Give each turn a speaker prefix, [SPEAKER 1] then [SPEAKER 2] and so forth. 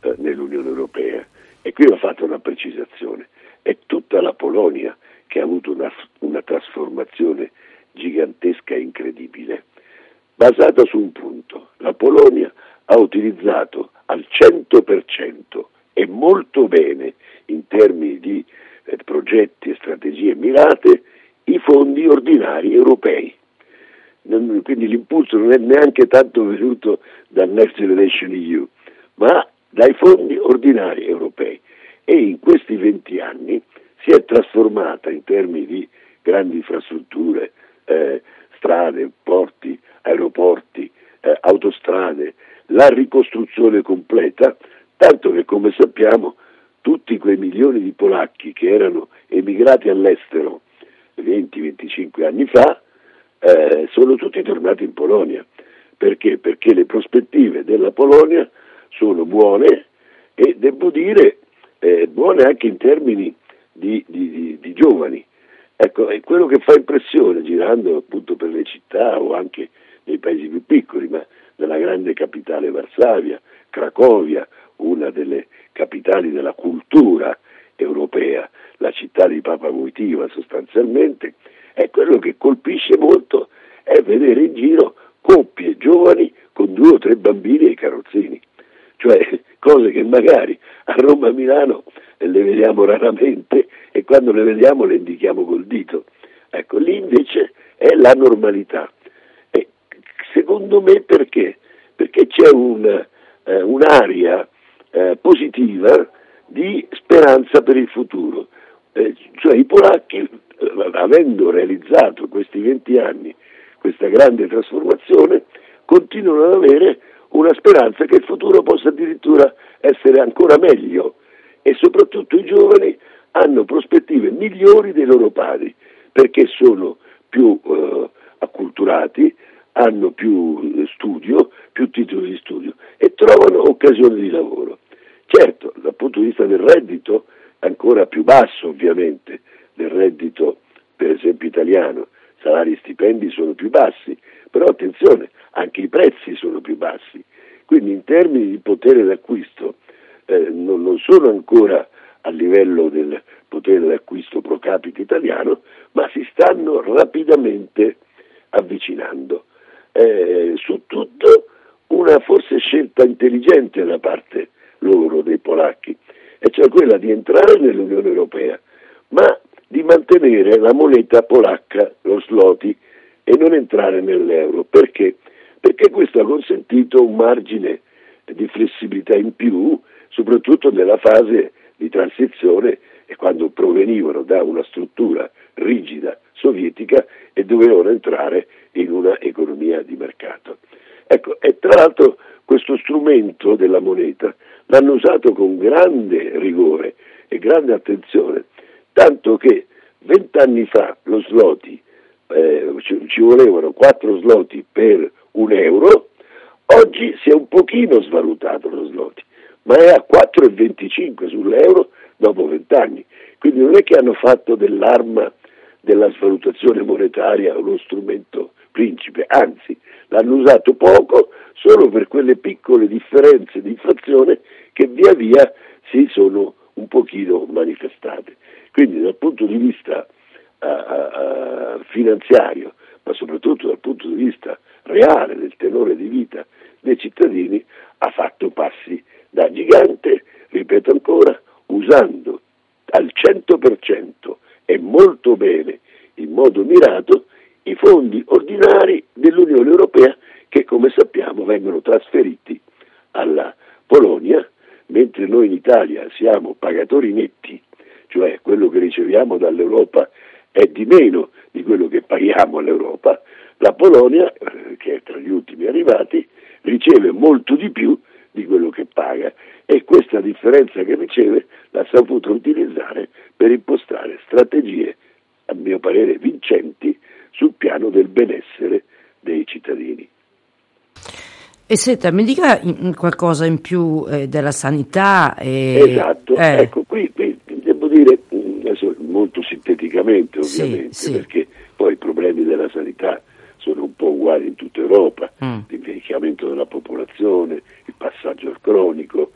[SPEAKER 1] nell'Unione Europea. E qui va fatta una precisazione: è tutta la Polonia che ha avuto una trasformazione gigantesca e incredibile, basata su un punto: la Polonia ha utilizzato al 100% e molto bene in termini di progetti e strategie mirate i fondi ordinari europei. Quindi l'impulso non è neanche tanto venuto dal Next Generation EU, ma dai fondi ordinari europei, e in questi 20 anni si è trasformata in termini di grandi infrastrutture, strade, porti, aeroporti, autostrade, la ricostruzione completa, tanto che, come sappiamo, tutti quei milioni di polacchi che erano emigrati all'estero 20-25 anni fa sono tutti tornati in Polonia. Perché? Perché le prospettive della Polonia sono buone, e devo dire buone anche in termini di giovani. Ecco, è quello che fa impressione girando appunto per le città o anche nei paesi più piccoli, ma nella grande capitale Varsavia, Cracovia, una delle capitali della cultura europea, la città di Papa Wojtyła sostanzialmente, è quello che colpisce molto è vedere in giro coppie giovani con 2 o 3 bambini e carrozzini, cioè cose che magari a Roma e Milano le vediamo raramente, e quando le vediamo le indichiamo col dito. Ecco, lì invece è la normalità. E secondo me perché? Perché c'è un'aria positiva di speranza per il futuro. Cioè i polacchi, avendo realizzato questi 20 anni questa grande trasformazione, continuano ad avere una speranza che il futuro possa addirittura essere ancora meglio, e soprattutto i giovani hanno prospettive migliori dei loro padri, perché sono più acculturati, hanno più studio, più titoli di studio, e trovano occasioni di lavoro. Certo, dal punto di vista del reddito, ancora più basso ovviamente del reddito per esempio italiano, salari e stipendi sono più bassi, però attenzione, anche i prezzi sono più bassi, quindi in termini di potere d'acquisto non sono ancora a livello del potere d'acquisto pro capite italiano, ma si stanno rapidamente avvicinando. Su tutto una forse scelta intelligente da parte loro, dei polacchi, e cioè quella di entrare nell'Unione Europea, ma di mantenere la moneta polacca, lo zloty, e non entrare nell'euro. Perché? Perché questo ha consentito un margine di flessibilità in più, soprattutto nella fase di transizione, e quando provenivano da una struttura rigida sovietica e dovevano entrare in una economia di mercato. Ecco, e tra l'altro questo strumento della moneta l'hanno usato con grande rigore e grande attenzione, tanto che 20 anni fa lo zloty, ci volevano 4 zloty per €1, oggi si è un pochino svalutato lo zloty, ma è a 4,25 sull'euro dopo 20 anni, quindi non è che hanno fatto dell'arma della svalutazione monetaria uno strumento principe, anzi l'hanno usato poco, solo per quelle piccole differenze di inflazione che via via si sono un pochino manifestate. Quindi dal punto di vista finanziario, ma soprattutto dal punto di vista reale del tenore di vita dei cittadini, ha fatto passi da gigante, ripeto ancora, usando al 100% e molto bene, in modo mirato, i fondi ordinari dell'Unione Europea, che come sappiamo vengono trasferiti alla Polonia, mentre noi in Italia siamo pagatori netti, cioè quello che riceviamo dall'Europa è di meno di quello che paghiamo all'Europa. La Polonia, che è tra gli ultimi arrivati, riceve molto di più di quello che paga, e questa differenza che riceve l'ha saputo utilizzare per impostare strategie, a mio parere, vincenti sul piano del benessere dei cittadini.
[SPEAKER 2] E senta, mi dica qualcosa in più della sanità.
[SPEAKER 1] Esatto, ecco, qui devo dire, adesso molto sinteticamente ovviamente,
[SPEAKER 2] sì.
[SPEAKER 1] Perché poi i problemi della sanità sono un po' uguali in tutta Europa, l'invecchiamento della popolazione, il passaggio al cronico,